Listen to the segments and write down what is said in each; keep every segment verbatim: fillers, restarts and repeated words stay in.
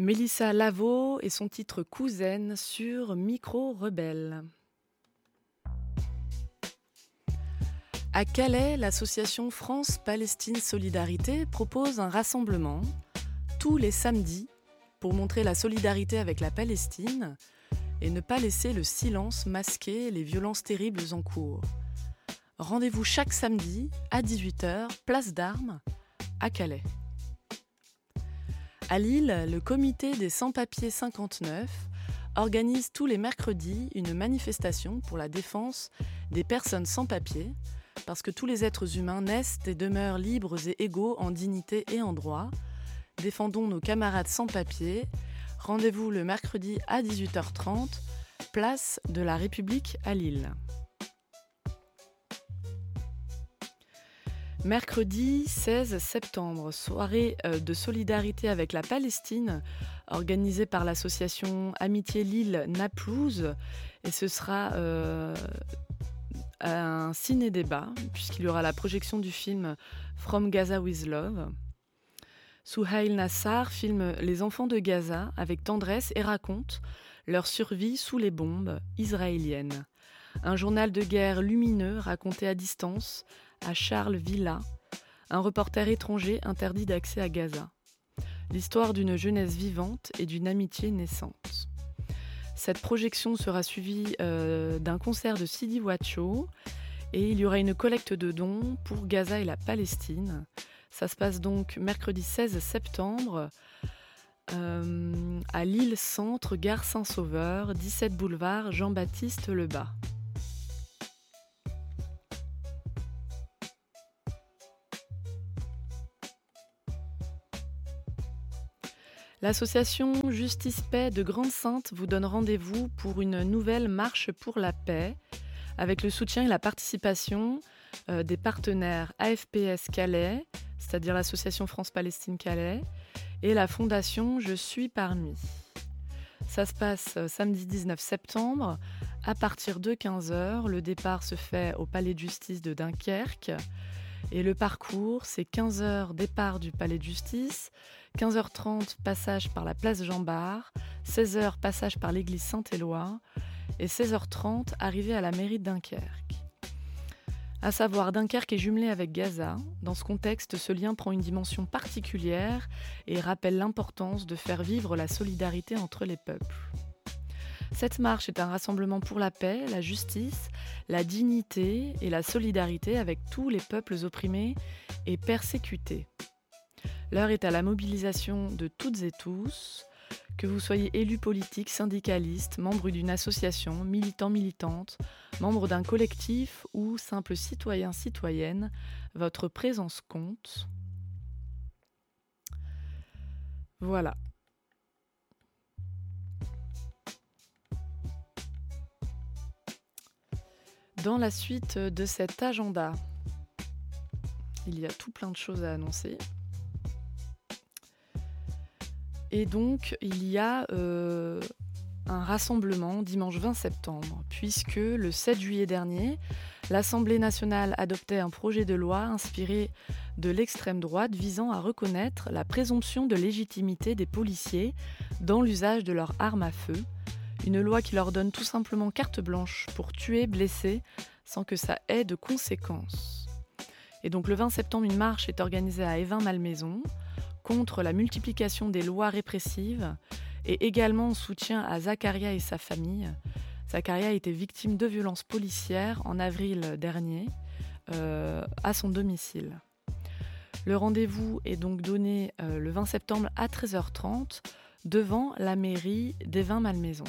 Mélissa Lavo et son titre Cousaine sur Micro Rebelle. À Calais, l'association France-Palestine Solidarité propose un rassemblement tous les samedis pour montrer la solidarité avec la Palestine et ne pas laisser le silence masquer les violences terribles en cours. Rendez-vous chaque samedi à dix-huit heures, place d'Armes, à Calais. À Lille, le comité des sans-papiers cinquante-neuf organise tous les mercredis une manifestation pour la défense des personnes sans papiers, parce que tous les êtres humains naissent et demeurent libres et égaux en dignité et en droit. Défendons nos camarades sans papiers. Rendez-vous le mercredi à dix-huit heures trente, place de la République à Lille. Mercredi seize septembre, soirée de solidarité avec la Palestine, organisée par l'association Amitié Lille-Naplouse, et ce sera euh, un ciné-débat, puisqu'il y aura la projection du film From Gaza with Love. Souhail Nassar filme les enfants de Gaza avec tendresse et raconte leur survie sous les bombes israéliennes. Un journal de guerre lumineux raconté à distance à Charles Villa, un reporter étranger interdit d'accès à Gaza. L'histoire d'une jeunesse vivante et d'une amitié naissante. Cette projection sera suivie euh, d'un concert de Sidi Wacho et il y aura une collecte de dons pour Gaza et la Palestine. Ça se passe donc mercredi seize septembre euh, à Lille Centre, gare Saint-Sauveur, dix-sept boulevard Jean-Baptiste Lebas. L'association Justice Paix de Grande-Sainte vous donne rendez-vous pour une nouvelle marche pour la paix avec le soutien et la participation euh, des partenaires A F P S Calais, c'est-à-dire l'association France-Palestine Calais, et la fondation Je suis parmi. Ça se passe euh, samedi dix-neuf septembre à partir de quinze heures. Le départ se fait au Palais de Justice de Dunkerque. Et le parcours, c'est quinze heures départ du Palais de Justice, quinze heures trente passage par la place Jean-Bart, seize heures passage par l'église Saint-Éloi et seize heures trente arrivée à la mairie de Dunkerque. À savoir, Dunkerque est jumelée avec Gaza. Dans ce contexte, ce lien prend une dimension particulière et rappelle l'importance de faire vivre la solidarité entre les peuples. Cette marche est un rassemblement pour la paix, la justice, la dignité et la solidarité avec tous les peuples opprimés et persécutés. L'heure est à la mobilisation de toutes et tous, que vous soyez élus politiques, syndicalistes, membres d'une association, militants, militantes, membres d'un collectif ou simples citoyens, citoyennes, votre présence compte. Voilà. Dans la suite de cet agenda, il y a tout plein de choses à annoncer. Et donc, il y a euh, un rassemblement dimanche vingt septembre, puisque le sept juillet dernier, l'Assemblée nationale adoptait un projet de loi inspiré de l'extrême droite visant à reconnaître la présomption de légitimité des policiers dans l'usage de leurs armes à feu. Une loi qui leur donne tout simplement carte blanche pour tuer, blesser, sans que ça ait de conséquences. Et donc le vingt septembre, une marche est organisée à Évin-Malmaison contre la multiplication des lois répressives et également en soutien à Zakaria et sa famille. Zakaria a été victime de violences policières en avril dernier euh, à son domicile. Le rendez-vous est donc donné euh, le vingt septembre à treize heures trente devant la mairie d'Évin-Malmaison.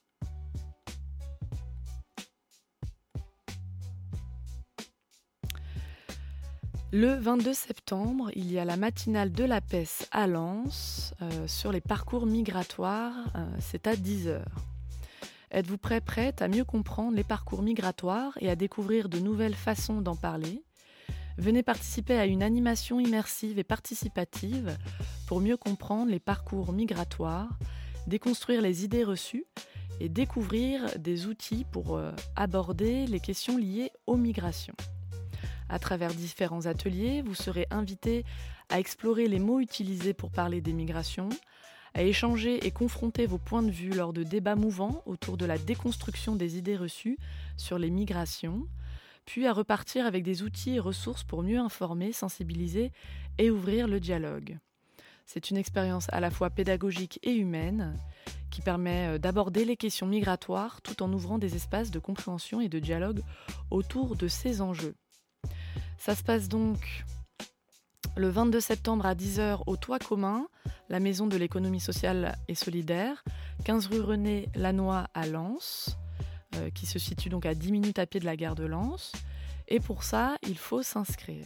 Le vingt-deux septembre, il y a la matinale de la P E S à Lens euh, sur les parcours migratoires, euh, c'est à dix heures. Êtes-vous prêt, prête à mieux comprendre les parcours migratoires et à découvrir de nouvelles façons d'en parler ? Venez participer à une animation immersive et participative pour mieux comprendre les parcours migratoires, déconstruire les idées reçues et découvrir des outils pour euh, aborder les questions liées aux migrations. À travers différents ateliers, vous serez invité à explorer les mots utilisés pour parler des migrations, à échanger et confronter vos points de vue lors de débats mouvants autour de la déconstruction des idées reçues sur les migrations, puis à repartir avec des outils et ressources pour mieux informer, sensibiliser et ouvrir le dialogue. C'est une expérience à la fois pédagogique et humaine qui permet d'aborder les questions migratoires tout en ouvrant des espaces de compréhension et de dialogue autour de ces enjeux. Ça se passe donc le vingt-deux septembre à dix heures au Toit commun, la maison de l'économie sociale et solidaire, quinze rue René Lannoy à Lens, euh, qui se situe donc à dix minutes à pied de la gare de Lens. Et pour ça, il faut s'inscrire.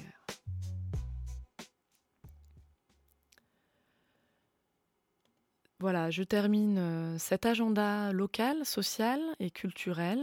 Voilà, je termine euh, cet agenda local, social et culturel.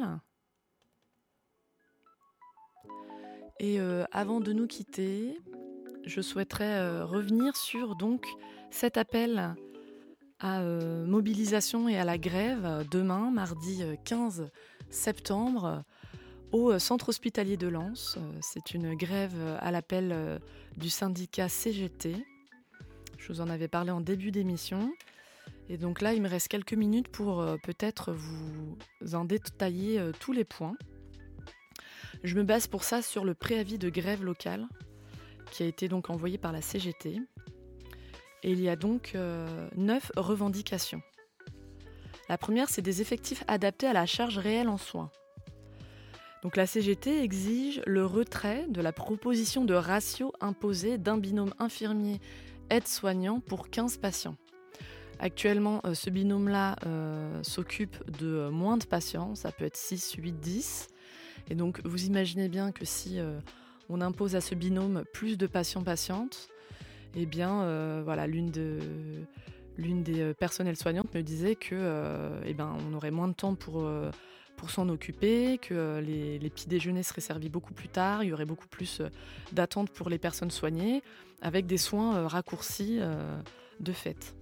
Et euh, avant de nous quitter, je souhaiterais euh, revenir sur donc, cet appel à euh, mobilisation et à la grève demain, mardi quinze septembre, au centre hospitalier de Lens. C'est une grève à l'appel euh, du syndicat C G T. Je vous en avais parlé en début d'émission. Et donc là, il me reste quelques minutes pour euh, peut-être vous en détailler euh, tous les points. Je me base pour ça sur le préavis de grève locale qui a été donc envoyé par la C G T. Et il y a donc euh, neuf revendications. La première, c'est des effectifs adaptés à la charge réelle en soins. Donc la C G T exige le retrait de la proposition de ratio imposée d'un binôme infirmier-aide-soignant pour quinze patients. Actuellement, euh, ce binôme-là euh, s'occupe de euh, moins de patients, ça peut être six, huit, dix. Et donc vous imaginez bien que si euh, on impose à ce binôme plus de patients-patientes, eh bien euh, voilà, l'une, de, l'une des euh, personnels soignantes me disait que euh, eh ben, on aurait moins de temps pour, euh, pour s'en occuper, que euh, les, les petits déjeuners seraient servis beaucoup plus tard, il y aurait beaucoup plus euh, d'attente pour les personnes soignées, avec des soins euh, raccourcis euh, de fait.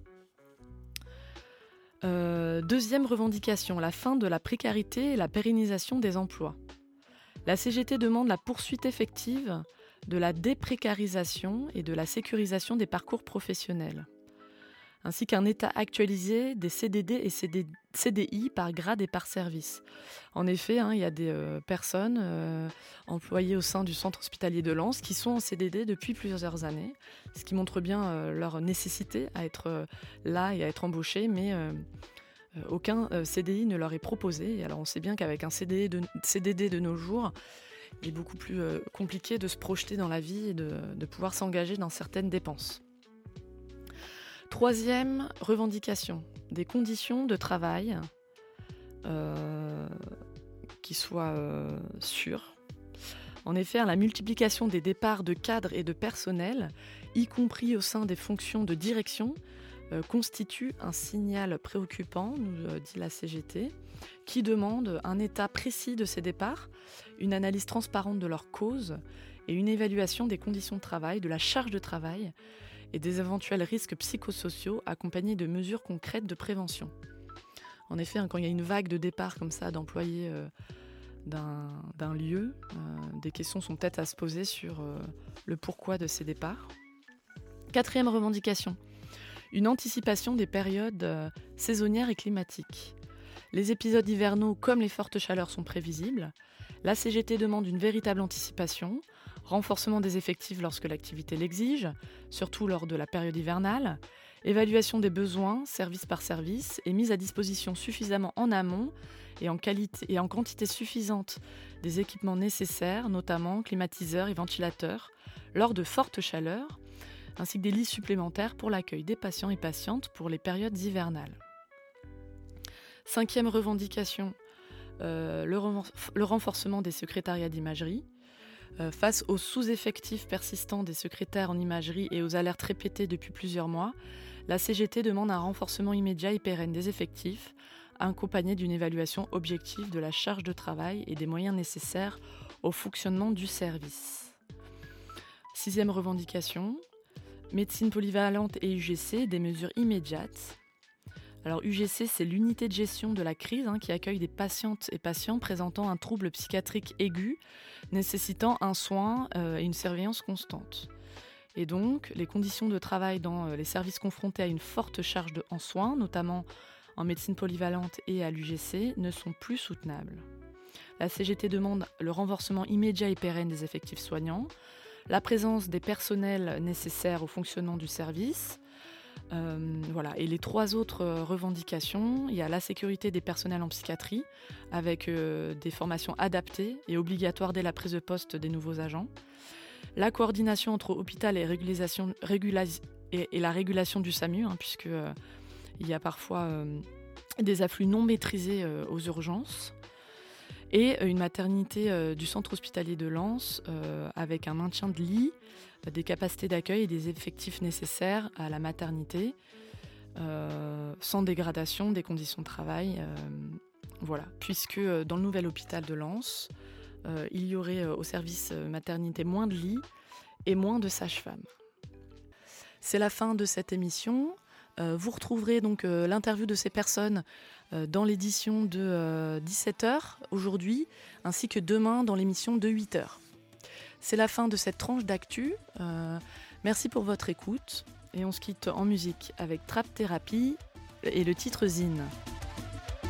Euh, deuxième revendication, la fin de la précarité et la pérennisation des emplois. La C G T demande la poursuite effective de la déprécarisation et de la sécurisation des parcours professionnels, ainsi qu'un état actualisé des C D D et C D I par grade et par service. En effet, hein, il y a des euh, personnes euh, employées au sein du centre hospitalier de Lens qui sont en C D D depuis plusieurs années, ce qui montre bien euh, leur nécessité à être euh, là et à être embauchées, mais euh, euh, aucun euh, C D I ne leur est proposé. Et alors on sait bien qu'avec un C D D de, C D D de nos jours, il est beaucoup plus euh, compliqué de se projeter dans la vie et de, de pouvoir s'engager dans certaines dépenses. Troisième revendication, des conditions de travail euh, qui soient euh, sûres. En effet, la multiplication des départs de cadres et de personnel, y compris au sein des fonctions de direction, euh, constitue un signal préoccupant, nous euh, dit la C G T, qui demande un état précis de ces départs, une analyse transparente de leurs causes et une évaluation des conditions de travail, de la charge de travail et des éventuels risques psychosociaux accompagnés de mesures concrètes de prévention. En effet, hein, quand il y a une vague de départ comme ça d'employés euh, d'un, d'un lieu, euh, des questions sont peut-être à se poser sur euh, le pourquoi de ces départs. Quatrième revendication, une anticipation des périodes euh, saisonnières et climatiques. Les épisodes hivernaux comme les fortes chaleurs sont prévisibles. La C G T demande une véritable anticipation, renforcement des effectifs lorsque l'activité l'exige, surtout lors de la période hivernale, évaluation des besoins, service par service, et mise à disposition suffisamment en amont et en, qualité, et en quantité suffisante des équipements nécessaires, notamment climatiseurs et ventilateurs, lors de fortes chaleurs, ainsi que des lits supplémentaires pour l'accueil des patients et patientes pour les périodes hivernales. Cinquième revendication, euh, le, renfor- le renforcement des secrétariats d'imagerie. Euh, face aux sous-effectifs persistants des secrétaires en imagerie et aux alertes répétées depuis plusieurs mois, la C G T demande un renforcement immédiat et pérenne des effectifs, accompagné d'une évaluation objective de la charge de travail et des moyens nécessaires au fonctionnement du service. Sixième revendication, médecine polyvalente et U G C, des mesures immédiates. Alors U G C, c'est l'unité de gestion de la crise hein, qui accueille des patientes et patients présentant un trouble psychiatrique aigu, nécessitant un soin euh, et une surveillance constante. Et donc, les conditions de travail dans les services confrontés à une forte charge de, en soins, notamment en médecine polyvalente et à l'U G C, ne sont plus soutenables. La C G T demande le renforcement immédiat et pérenne des effectifs soignants, la présence des personnels nécessaires au fonctionnement du service. Euh, voilà. Et les trois autres revendications, il y a la sécurité des personnels en psychiatrie, avec euh, des formations adaptées et obligatoires dès la prise de poste des nouveaux agents. La coordination entre hôpital et, régulation, régulasi- et, et la régulation du SAMU, hein, puisque euh, il y a parfois euh, des afflux non maîtrisés euh, aux urgences. Et une maternité euh, du centre hospitalier de Lens euh, avec un maintien de lits, euh, des capacités d'accueil et des effectifs nécessaires à la maternité, euh, sans dégradation des conditions de travail. Euh, voilà, puisque euh, dans le nouvel hôpital de Lens, euh, il y aurait euh, au service maternité moins de lits et moins de sages-femmes. C'est la fin de cette émission. Euh, vous retrouverez donc euh, l'interview de ces personnes euh, dans l'édition de euh, dix-sept heures aujourd'hui, ainsi que demain dans l'émission de huit heures. C'est la fin de cette tranche d'actu. Euh, merci pour votre écoute et on se quitte en musique avec Trap Therapy et le titre Zine.